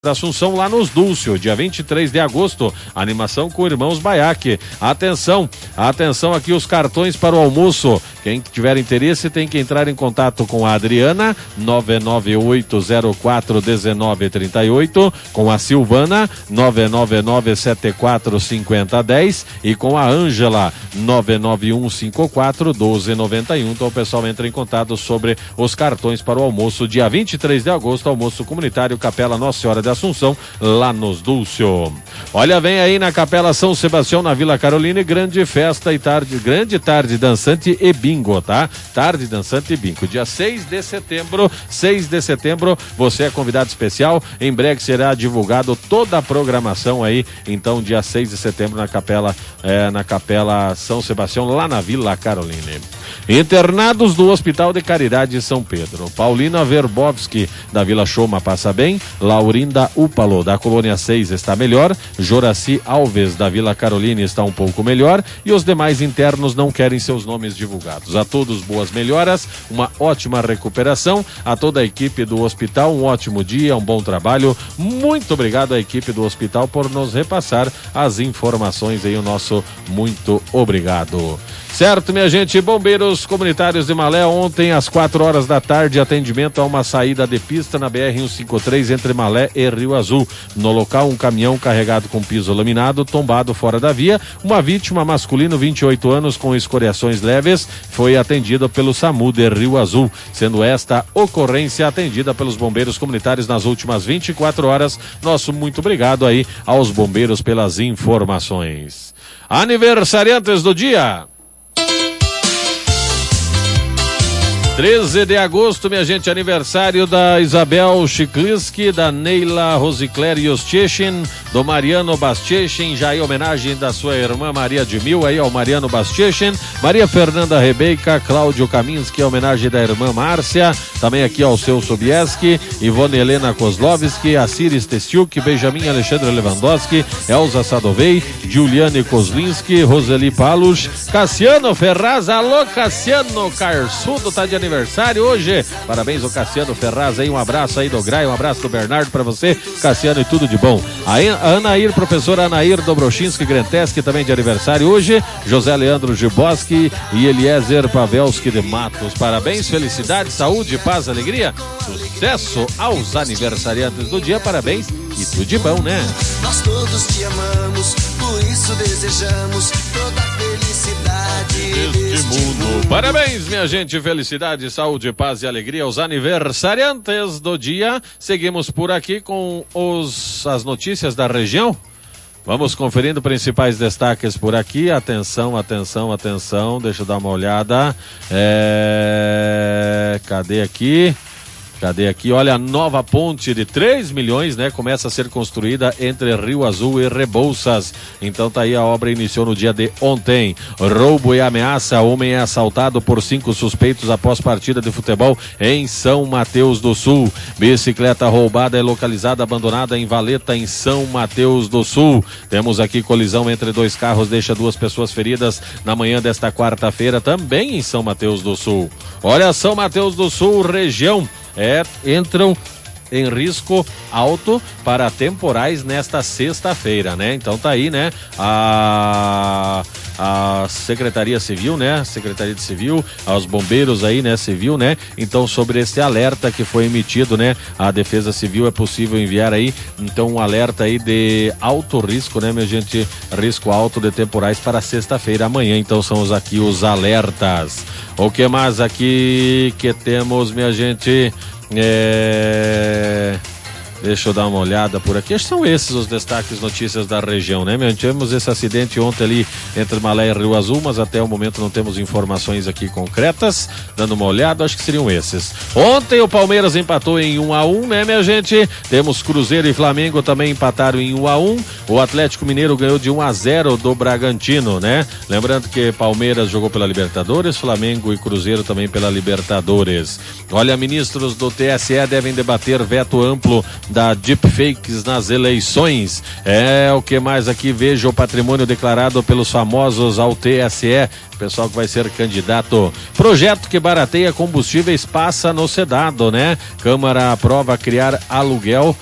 da Assunção, lá nos Dúlcio, dia 23 de agosto, animação com Irmãos Baiaque. Atenção aqui os cartões para o almoço. Quem tiver interesse tem que entrar em contato com a Adriana, 998041938, com a Silvana, 999745010 e com a Ângela, 991541291. Então o pessoal entra em contato sobre os cartões para o almoço, dia 23 de agosto, almoço comunitário Capela Nossa Senhora de Assunção, lá nos Dúlcio. Olha, vem aí na Capela São Sebastião, na Vila Carolina, grande festa e grande tarde dançante e bingo, tá? Tarde dançante e bingo, dia 6 de setembro, você é convidado especial, em breve será divulgado toda a programação aí, então dia 6 de setembro na Capela São Sebastião, lá na Vila Carolina. Internados do Hospital de Caridade de São Pedro, Paulina Verbovski, da Vila Choma, passa bem, Laurinda Upalo, da Colônia 6, está melhor, Joraci Alves, da Vila Carolina, está um pouco melhor, e os demais internos não querem seus nomes divulgados. A todos boas melhoras, uma ótima recuperação, a toda a equipe do hospital, um ótimo dia, um bom trabalho, muito obrigado à equipe do hospital por nos repassar as informações aí, o nosso muito obrigado. Certo, minha gente, bombeiros comunitários de Malé, ontem às 4 horas da tarde, atendimento a uma saída de pista na BR-153 entre Malé e Rio Azul. No local, um caminhão carregado com piso laminado, tombado fora da via. Uma vítima, masculino, 28 anos, com escoriações leves, foi atendida pelo SAMU de Rio Azul, sendo esta ocorrência atendida pelos bombeiros comunitários nas últimas 24 horas. Nosso muito obrigado aí aos bombeiros pelas informações. Aniversariantes do dia. 13 de agosto, minha gente, aniversário da Isabel Chiklinski, da Neila Rosicler Yostechin, do Mariano Bastechin, já em homenagem da sua irmã Maria de Mil, aí ao Mariano Bastechin, Maria Fernanda Rebeca, Cláudio Kaminski, em homenagem da irmã Márcia, também aqui ao seu Sobieski, Ivone Helena Kozlovski, Asiris Testiuk, Benjamin Alexandre Lewandowski, Elza Sadovei, Juliane Kozlinski, Roseli Paluch, Cassiano Ferraz, alô Cassiano Carçudo, tá de aniversário hoje, parabéns ao Cassiano Ferraz aí, um abraço aí do Grai, um abraço do Bernardo pra você, Cassiano, e tudo de bom. A Anair, professora Anair Dobrochinski Grenteski, também de aniversário hoje, José Leandro Giboski e Eliezer Pavelski de Matos, parabéns, felicidade, saúde, paz, alegria, sucesso aos aniversariantes do dia, parabéns e tudo de bom, né? Nós todos te amamos, por isso desejamos toda a felicidade deste mundo. Parabéns, minha gente, felicidade, saúde, paz e alegria aos aniversariantes do dia. Seguimos por aqui com as notícias da região. Vamos conferindo principais destaques por aqui. Atenção, deixa eu dar uma olhada. Cadê aqui? Olha, a nova ponte de 3 milhões, né? Começa a ser construída entre Rio Azul e Rebouças. Então tá aí, a obra iniciou no dia de ontem. Roubo e ameaça, homem é assaltado por 5 suspeitos após partida de futebol em São Mateus do Sul. Bicicleta roubada é localizada abandonada em Valeta, em São Mateus do Sul. Temos aqui colisão entre 2 carros, deixa 2 pessoas feridas na manhã desta quarta-feira, também em São Mateus do Sul. Olha, São Mateus do Sul, região, entram em risco alto para temporais nesta sexta-feira, né? Então tá aí, né? A Secretaria Civil, né? Secretaria de Civil, aos bombeiros aí, né? Civil, né? Então, sobre esse alerta que foi emitido, né? A Defesa Civil, é possível enviar aí, então, um alerta aí de alto risco, né, minha gente? Risco alto de temporais para sexta-feira, amanhã. Então, são aqui os alertas. O que mais aqui que temos, minha gente? Deixa eu dar uma olhada por aqui. Acho que são esses os destaques, notícias da região, né, meu? Tivemos esse acidente ontem ali entre Malé e Rio Azul, mas até o momento não temos informações aqui concretas. Dando uma olhada, acho que seriam esses. Ontem o Palmeiras empatou em 1-1, né, minha gente? Temos Cruzeiro e Flamengo também empataram em 1-1. O Atlético Mineiro ganhou de 1-0 do Bragantino, né? Lembrando que Palmeiras jogou pela Libertadores, Flamengo e Cruzeiro também pela Libertadores. Olha, ministros do TSE devem debater veto amplo da deepfakes nas eleições. O que mais aqui? Veja o patrimônio declarado pelos famosos ao TSE, pessoal que vai ser candidato. Projeto que barateia combustíveis passa no Senado, né? Câmara aprova criar aluguel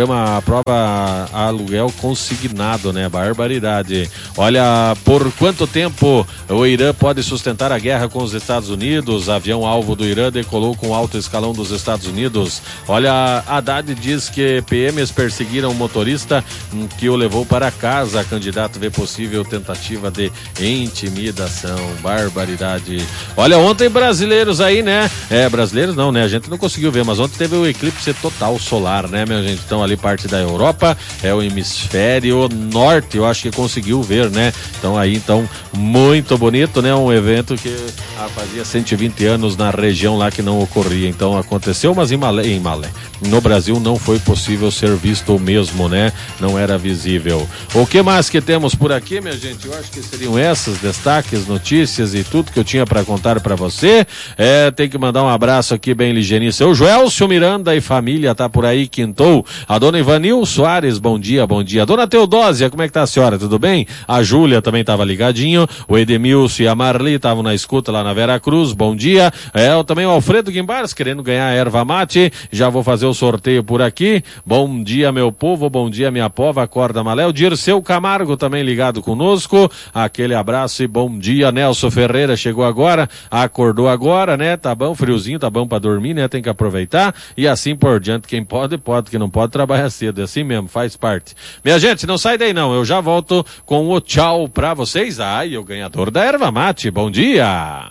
consignado, né? Barbaridade. Olha, por quanto tempo o Irã pode sustentar a guerra com os Estados Unidos? Avião alvo do Irã decolou com alto escalão dos Estados Unidos. Olha, Haddad diz que PMs perseguiram o motorista que o levou para casa. Candidato vê possível tentativa de intimidação. Barbaridade. Olha, ontem brasileiros aí, né? Brasileiros não, né? A gente não conseguiu ver, mas ontem teve o eclipse total solar, né, minha gente? Então ali parte da Europa, o hemisfério norte, eu acho que conseguiu ver, né? Então aí, muito bonito, né? Um evento que fazia 120 anos na região lá que não ocorria. Então aconteceu, mas em Malé. No Brasil não foi possível ser visto mesmo, né? Não era visível. O que mais que temos por aqui, minha gente? Eu acho que seriam esses destaques, notícias e tudo que eu tinha para contar para você. Tem que mandar um abraço aqui bem ligeirinho. O Joelcio Miranda e família tá por aí, quintou. A dona Ivanil Soares, bom dia. Dona Teodósia, como é que tá a senhora? Tudo bem? A Júlia também tava ligadinho. O Edemilson e a Marli estavam na escuta lá na Vera Cruz, bom dia. Também o Alfredo Guimbares, querendo ganhar a erva mate. Já vou fazer o sorteio por aqui. Bom dia, meu povo, bom dia, minha pova, acorda Malé. O Dirceu Camargo também ligado conosco. Aquele abraço e bom dia. Nelson Ferreira chegou agora, acordou agora, né? Tá bom, friozinho, tá bom pra dormir, né? Tem que aproveitar. E assim por diante, quem pode, quem não pode, trabalha cedo. É assim mesmo, faz parte. Minha gente, não sai daí não. Eu já volto com o tchau pra vocês. E o ganhador da erva mate. Bom dia!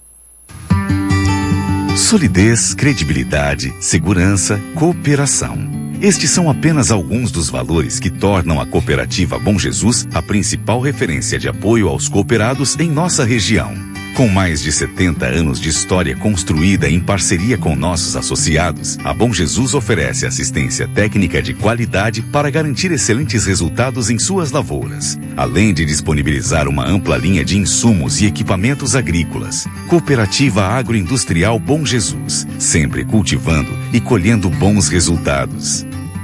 Solidez, credibilidade, segurança, cooperação. Estes são apenas alguns dos valores que tornam a Cooperativa Bom Jesus a principal referência de apoio aos cooperados em nossa região. Com mais de 70 anos de história construída em parceria com nossos associados, a Bom Jesus oferece assistência técnica de qualidade para garantir excelentes resultados em suas lavouras, além de disponibilizar uma ampla linha de insumos e equipamentos agrícolas. Cooperativa Agroindustrial Bom Jesus, sempre cultivando e colhendo bons resultados.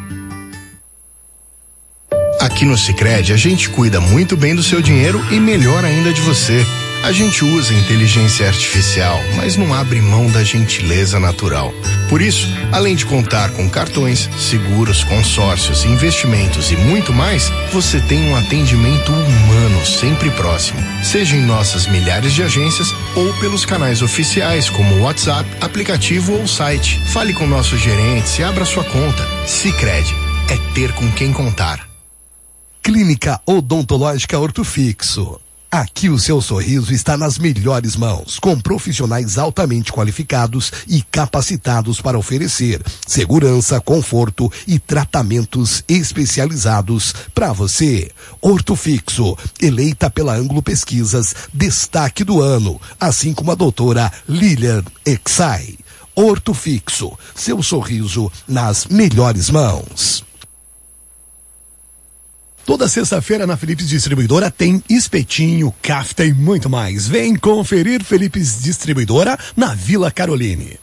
Aqui no Sicredi, a gente cuida muito bem do seu dinheiro e melhor ainda de você. A gente usa inteligência artificial, mas não abre mão da gentileza natural. Por isso, além de contar com cartões, seguros, consórcios, investimentos e muito mais, você tem um atendimento humano sempre próximo. Seja em nossas milhares de agências ou pelos canais oficiais como o WhatsApp, aplicativo ou site. Fale com nossos gerentes e abra sua conta. Sicredi é ter com quem contar. Clínica Odontológica Ortofixo. Aqui o seu sorriso está nas melhores mãos, com profissionais altamente qualificados e capacitados para oferecer segurança, conforto e tratamentos especializados para você. Ortofixo, eleita pela Ângulo Pesquisas, destaque do ano, assim como a doutora Lilian Exai. Ortofixo, seu sorriso nas melhores mãos. Toda sexta-feira na Philips Distribuidora tem espetinho, kafta e muito mais. Vem conferir Philips Distribuidora na Vila Caroline.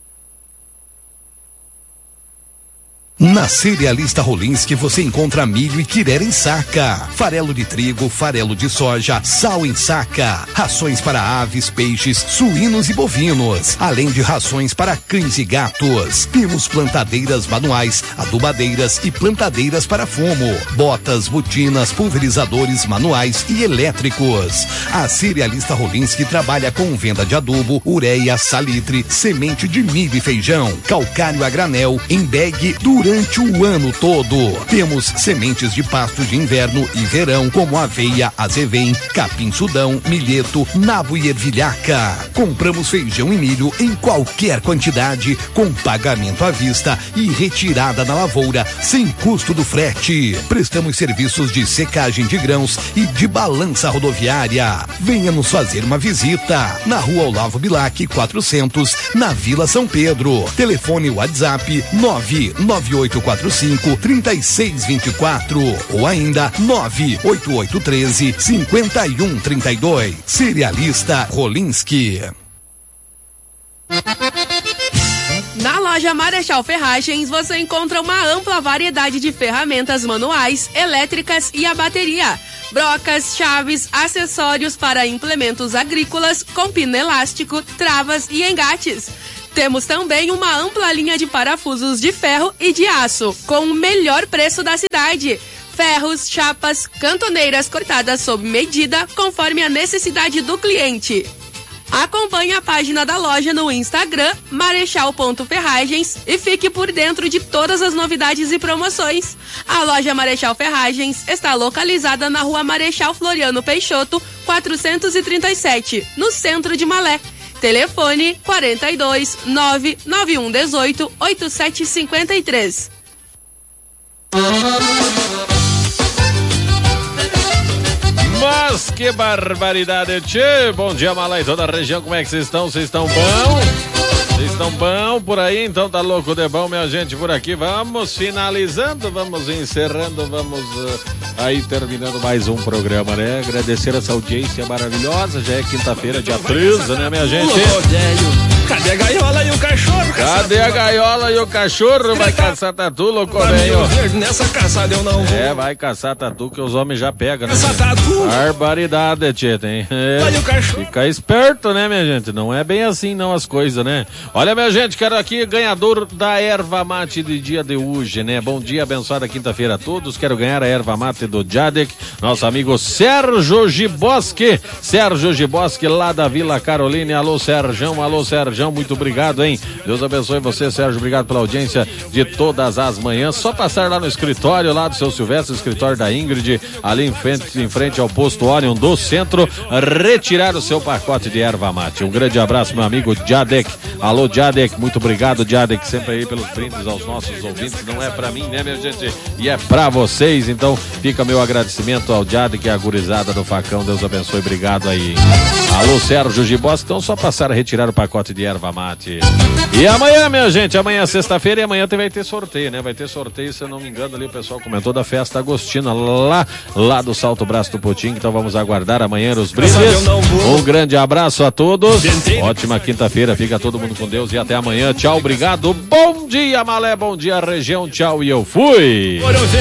Na Cerealista Rolinski você encontra milho e quirera em saca, farelo de trigo, farelo de soja, sal em saca, rações para aves, peixes, suínos e bovinos, além de rações para cães e gatos. Temos plantadeiras manuais, adubadeiras e plantadeiras para fumo, botas, botinas, pulverizadores manuais e elétricos. A Cerealista Rolinski trabalha com venda de adubo, ureia, salitre, semente de milho e feijão, calcário a granel, em bag durante o ano todo. Temos sementes de pasto de inverno e verão, como aveia, azevém, capim-sudão, milheto, nabo e ervilhaca. Compramos feijão e milho em qualquer quantidade, com pagamento à vista e retirada na lavoura, sem custo do frete. Prestamos serviços de secagem de grãos e de balança rodoviária. Venha nos fazer uma visita na Rua Olavo Bilac 400, na Vila São Pedro. Telefone WhatsApp 99845-3624 ou ainda 98813-5132. Cerealista Rolinski. Na loja Marechal Ferragens você encontra uma ampla variedade de ferramentas manuais, elétricas e a bateria. Brocas, chaves, acessórios para implementos agrícolas com pino elástico, travas e engates. Temos também uma ampla linha de parafusos de ferro e de aço, com o melhor preço da cidade. Ferros, chapas, cantoneiras cortadas sob medida, conforme a necessidade do cliente. Acompanhe a página da loja no Instagram, marechal.ferragens, e fique por dentro de todas as novidades e promoções. A loja Marechal Ferragens está localizada na rua Marechal Floriano Peixoto, 437, no centro de Malé. Telefone 42 991 18 8753. Mas que barbaridade, tchê! Bom dia, Malé, e toda a região, como é que vocês estão? Vocês estão bom? Vocês estão bom por aí? Então tá louco de bom, minha gente, por aqui. Vamos finalizando, vamos encerrando, vamos aí terminando mais um programa, né? Agradecer essa audiência maravilhosa. Já é quinta-feira, dia 13, né, minha gente? Cadê a gaiola e o cachorro? Cadê a gaiola e o cachorro? Vai caçar tatu, louco velho? Nessa caçada eu não vou. É, vai caçar tatu que os homens já pegam, né? Caçar tatu? Barbaridade, tchê, tem. Olha o cachorro. Fica esperto, né, minha gente? Não é bem assim, não, as coisas, né? Olha, minha gente, quero aqui ganhador da erva mate de dia de hoje, né? Bom dia, abençoada quinta-feira a todos. Quero ganhar a erva mate do Jadek, nosso amigo Sérgio Giboski. Sérgio Giboski, lá da Vila Carolina. Alô, Sérgio, muito obrigado, hein? Deus abençoe você, Sérgio. Obrigado pela audiência de todas as manhãs. Só passar lá no escritório, lá do seu Silvestre, escritório da Ingrid, ali em frente ao posto Orion do centro, retirar o seu pacote de erva mate. Um grande abraço, meu amigo Jadek. Alô, Jadek, muito obrigado, Jadek, sempre aí pelos brindes aos nossos ouvintes. Não é pra mim, né, minha gente? E é pra vocês, então fica meu agradecimento ao Jadek e a gurizada do Facão. Deus abençoe, obrigado aí. Alô, Sérgio Gibos, então só passar a retirar o pacote de erva mate. E amanhã, minha gente, amanhã é sexta-feira e amanhã vai ter sorteio, né? Vai ter sorteio, se eu não me engano, ali o pessoal comentou da festa agostina lá do Salto Braço do Potinho, então vamos aguardar amanhã os brindes. Um grande abraço a todos, ótima quinta-feira, fica todo mundo com Deus e até amanhã, tchau, obrigado, bom dia Malé, bom dia região, tchau e eu fui!